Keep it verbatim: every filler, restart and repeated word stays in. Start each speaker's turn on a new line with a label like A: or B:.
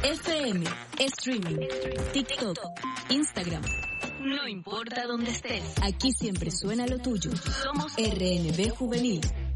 A: F M, streaming, TikTok, Instagram.
B: No importa dónde estés.
A: Aquí siempre suena lo tuyo. Somos R N B Juvenil.